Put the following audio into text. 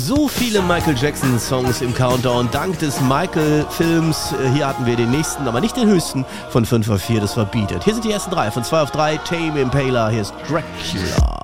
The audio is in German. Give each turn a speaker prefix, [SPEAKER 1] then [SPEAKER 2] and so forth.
[SPEAKER 1] So viele Michael Jackson-Songs im Countdown, dank des Michael-Films. Hier hatten wir den nächsten, aber nicht den höchsten von 5 auf 4, das war Beat It. Hier sind die ersten 3, von 2 auf 3, Tame Impala, hier ist Dracula.